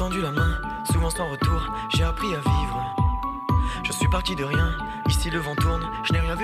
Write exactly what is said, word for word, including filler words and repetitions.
tendu la main, souvent sans retour, j'ai appris à vivre. Je suis parti de rien, ici le vent tourne, je n'ai rien vu.